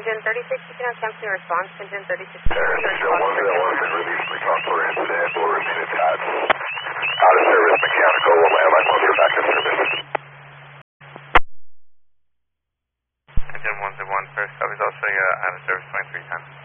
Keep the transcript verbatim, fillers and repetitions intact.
Engine thirty-six, you can have Kempton response. Engine thirty-six, There, Joe one zero one, been released from the contour incident, will remain attached. Out of service mechanical, will land like once we're back in service. Engine one zero one, first stop is also uh, out of service twenty-three ten.